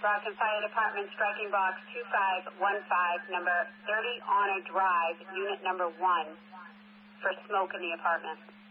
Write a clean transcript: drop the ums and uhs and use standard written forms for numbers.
Brockton Fire Department, striking box 2515, number 30 Honor Drive, unit number 1, for smoke in the apartment.